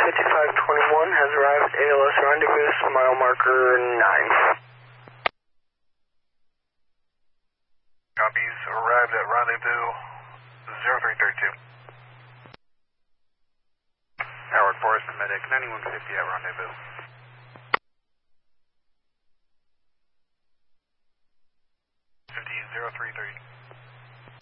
5521 has arrived at ALS Rendezvous, mile marker 9. Copies, arrived at Rendezvous 0332. Howard Forest and Medic 9150 at Rendezvous. 50-033.